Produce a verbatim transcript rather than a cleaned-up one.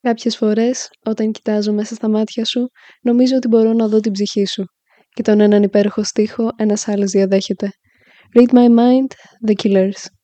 Κάποιες φορές, όταν κοιτάζω μέσα στα μάτια σου, νομίζω ότι μπορώ να δω την ψυχή σου. Και τον έναν υπέροχο στίχο ένας άλλος διαδέχεται. Read my mind, The Killers.